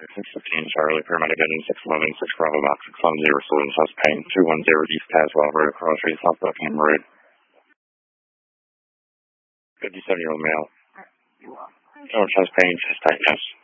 615 Charlie, paramedic heading 611, 6 Bravo Box, 610, Saloon, chest pain, 210 East Caswell Road, Crossway, South Buckingham Road. 57-year-old male. Oh, chest pain, chest tightness.